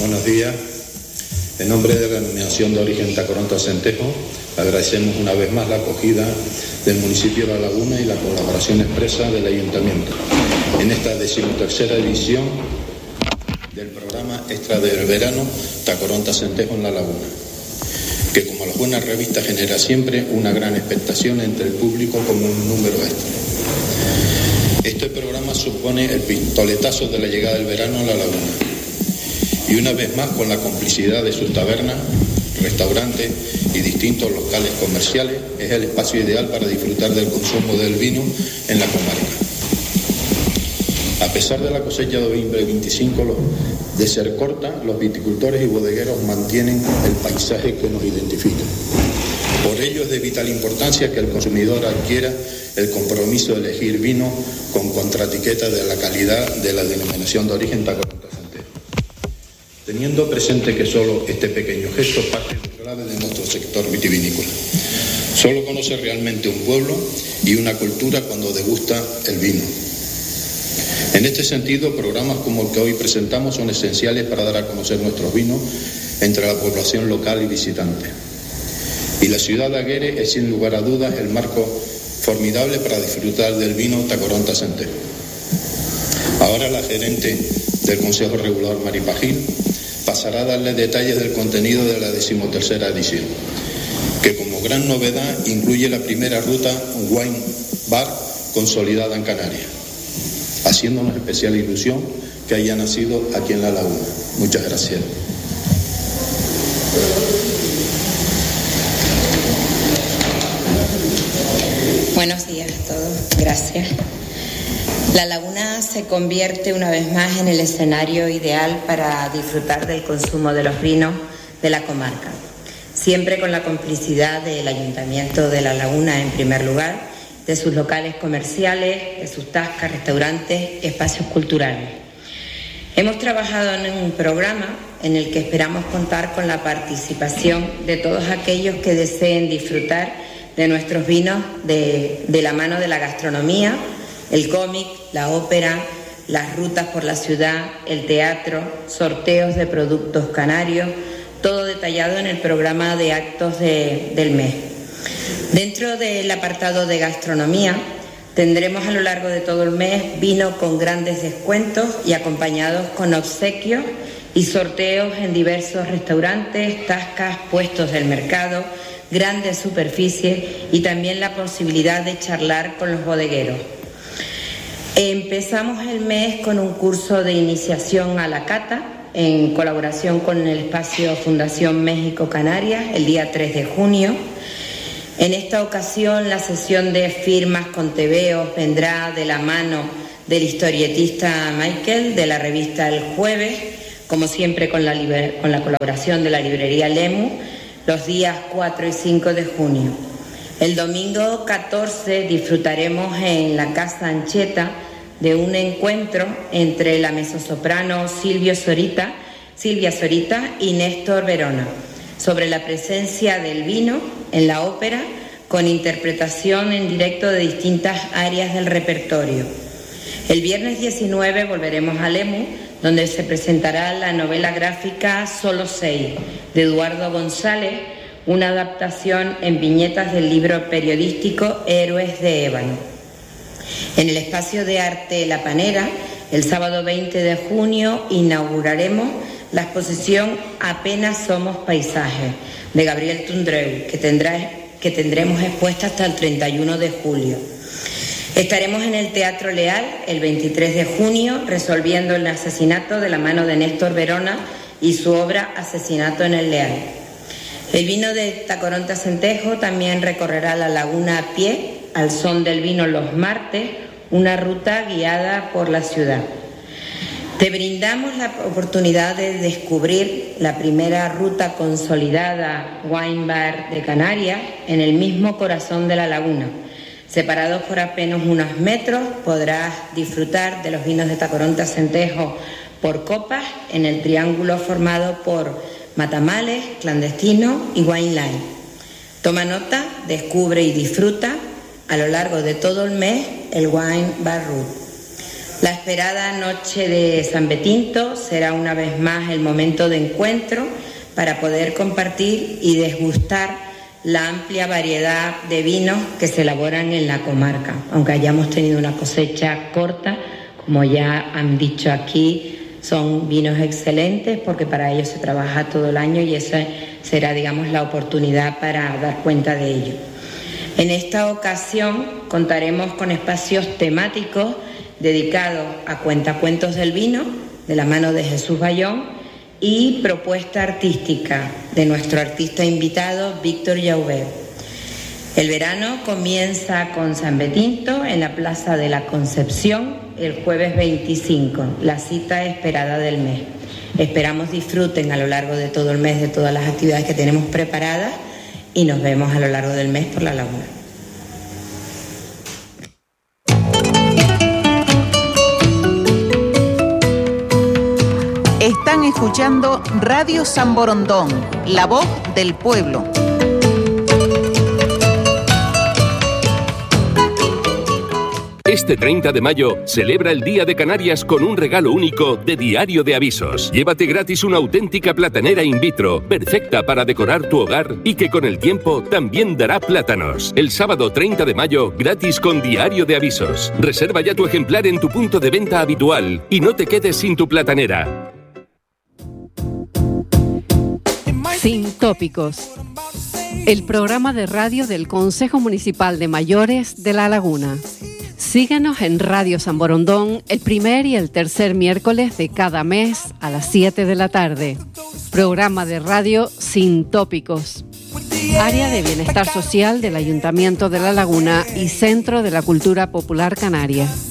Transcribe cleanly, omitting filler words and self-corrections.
buenos días. En nombre de la Denominación de Origen Tacoronte Centejo, agradecemos una vez más la acogida del municipio de La Laguna y la colaboración expresa del Ayuntamiento en esta 13ª edición del programa extra del verano Tacoronte Centejo en La Laguna, que como las buenas revistas genera siempre una gran expectación entre el público como un número extra. Este programa supone el pistoletazo de la llegada del verano a La Laguna y una vez más con la complicidad de sus tabernas, restaurantes y distintos locales comerciales es el espacio ideal para disfrutar del consumo del vino en la comarca. A pesar de la cosecha de 2025 de ser corta, los viticultores y bodegueros mantienen el paisaje que nos identifica. Por ello es de vital importancia que el consumidor adquiera el compromiso de elegir vino con contraetiqueta de la calidad de la denominación de origen Tacoronte Centejo, teniendo presente que solo este pequeño gesto parte clave de nuestro sector vitivinícola. Solo conoce realmente un pueblo y una cultura cuando degusta el vino. En este sentido, programas como el que hoy presentamos son esenciales para dar a conocer nuestros vinos entre la población local y visitante. Y la ciudad de Aguere es sin lugar a dudas el marco formidable para disfrutar del vino Tacoronte Centejo. Ahora la gerente del Consejo Regulador Mari Pagil pasará a darle detalles del contenido de la 13ª edición, que como gran novedad incluye la primera ruta Wine Bar consolidada en Canarias, haciéndonos especial ilusión que haya nacido aquí en La Laguna. Muchas gracias. Buenos días a todos, gracias. La Laguna se convierte una vez más en el escenario ideal para disfrutar del consumo de los vinos de la comarca, siempre con la complicidad del Ayuntamiento de La Laguna en primer lugar, de sus locales comerciales, de sus tascas, restaurantes, espacios culturales. Hemos trabajado en un programa en el que esperamos contar con la participación de todos aquellos que deseen disfrutar de nuestros vinos de la mano de la gastronomía, el cómic, la ópera, las rutas por la ciudad, el teatro, sorteos de productos canarios, todo detallado en el programa de actos del mes. Dentro del apartado de gastronomía tendremos a lo largo de todo el mes vino con grandes descuentos y acompañados con obsequios y sorteos en diversos restaurantes, tascas, puestos del mercado, grandes superficies y también la posibilidad de charlar con los bodegueros. Empezamos el mes con un curso de iniciación a la cata en colaboración con el espacio Fundación México Canarias el día 3 de junio. En esta ocasión la sesión de firmas con tebeos vendrá de la mano del historietista Michael de la revista El Jueves, como siempre con la colaboración de la librería Lemu, los días 4 y 5 de junio. El domingo 14 disfrutaremos en la Casa Ancheta de un encuentro entre la mezzosoprano Silvia Zorita y Néstor Verona sobre la presencia del vino en la ópera con interpretación en directo de distintas áreas del repertorio. El viernes 19 volveremos a Lemu, donde se presentará la novela gráfica Solo 6, de Eduardo González, una adaptación en viñetas del libro periodístico Héroes de Ébano. En el espacio de arte La Panera, el sábado 20 de junio, inauguraremos la exposición Apenas somos paisajes, de Gabriel Tundreu, que tendremos expuesta hasta el 31 de julio. Estaremos en el Teatro Leal el 23 de junio resolviendo el asesinato de la mano de Néstor Verona y su obra Asesinato en el Leal. El vino de Tacoronte Centejo también recorrerá la laguna a pie al son del vino los martes, una ruta guiada por la ciudad. Te brindamos la oportunidad de descubrir la primera ruta consolidada Wine Bar de Canarias en el mismo corazón de la laguna. Separados por apenas unos metros, podrás disfrutar de los vinos de Tacoronte Centejo por copas en el triángulo formado por Matamales, Clandestino y Wine Line. Toma nota, descubre y disfruta a lo largo de todo el mes el Wine Bar Route. La esperada noche de San Betinto será una vez más el momento de encuentro para poder compartir y degustar la amplia variedad de vinos que se elaboran en la comarca. Aunque hayamos tenido una cosecha corta, como ya han dicho aquí, son vinos excelentes porque para ellos se trabaja todo el año y esa será, digamos, la oportunidad para dar cuenta de ello. En esta ocasión contaremos con espacios temáticos dedicados a cuentacuentos del vino, de la mano de Jesús Bayón, y propuesta artística de nuestro artista invitado, Víctor Llauber. El verano comienza con San Betinto en la Plaza de la Concepción el jueves 25, la cita esperada del mes. Esperamos disfruten a lo largo de todo el mes de todas las actividades que tenemos preparadas y nos vemos a lo largo del mes por la laguna. Están escuchando Radio San Borondón, la voz del pueblo. Este 30 de mayo celebra el Día de Canarias con un regalo único de Diario de Avisos. Llévate gratis una auténtica platanera in vitro, perfecta para decorar tu hogar y que con el tiempo también dará plátanos. El sábado 30 de mayo, gratis con Diario de Avisos. Reserva ya tu ejemplar en tu punto de venta habitual y no te quedes sin tu platanera. Sin tópicos. El programa de radio del Consejo Municipal de Mayores de La Laguna. Síguenos en Radio San Borondón el primer y el tercer miércoles de cada mes a las 7 de la tarde. Programa de radio Sin Tópicos. Área de Bienestar Social del Ayuntamiento de La Laguna y Centro de la Cultura Popular Canaria.